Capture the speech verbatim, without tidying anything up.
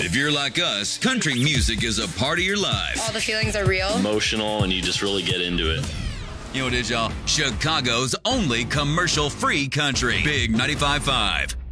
If you're like us, country music is a part of your life. All the feelings are real. Emotional, and you just really get into it. You know what it is, y'all? Chicago's only commercial-free country. Big ninety-five point five.